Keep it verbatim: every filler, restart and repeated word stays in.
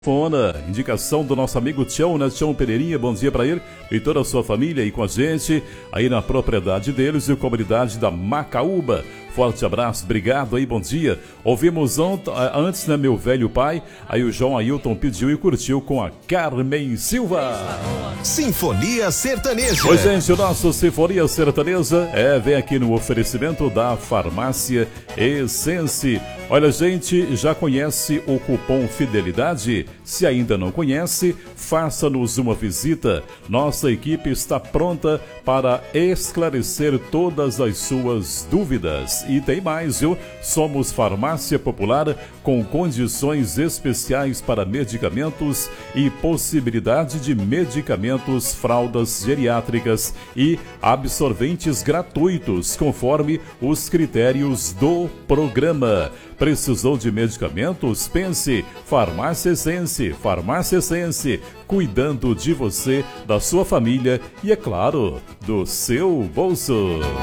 Fona, indicação do nosso amigo Tião, né? Tião Pereirinha, bom dia para ele e toda a sua família aí com a gente, aí na propriedade deles e comunidade da Macaúba. Forte abraço, obrigado aí, bom dia. Ouvimos antes, né, meu velho pai, aí o João Ailton pediu e curtiu com a Carmen Silva. Sinfonia Sertaneja. Oi, gente, o nosso Sinfonia Sertaneja é, vem aqui no oferecimento da Farmácia Essence. Olha, gente, já conhece o cupom Fidelidade? Se ainda não conhece, faça-nos uma visita. Nossa equipe está pronta para esclarecer todas as suas dúvidas. E tem mais, viu? Somos farmácia popular com condições especiais para medicamentos e possibilidade de medicamentos, fraldas geriátricas e absorventes gratuitos, conforme os critérios do programa. Precisou de medicamentos? Pense, Farmácia Essence, Farmácia Essence, cuidando de você, da sua família e, é claro, do seu bolso.